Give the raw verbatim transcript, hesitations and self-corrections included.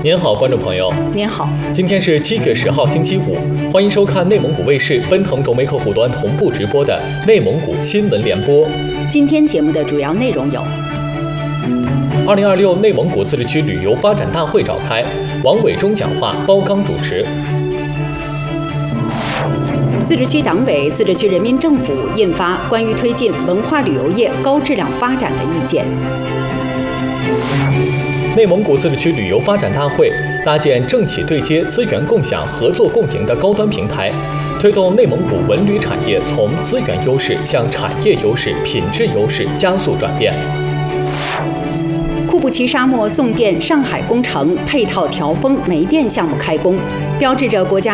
您好，观众朋友。 您好， 今天是七月十号，星期五，欢迎收看内蒙古卫视奔腾轴媒客户端同步直播的内蒙古新闻联播。 今天节目的主要内容有： 二零二六内蒙古自治区旅游发展大会召开，王伟忠讲话，包刚主持。 自治区党委、自治区人民政府印发关于推进文化旅游业高质量发展的意见。 内蒙古自治区旅游发展大会搭建政企对接、资源共享、合作共赢的高端平台，推动内蒙古文旅产业从资源优势向产业优势、品质优势加速转变。 库布齐沙漠送电上海工程配套调峰煤电项目开工，标志着国家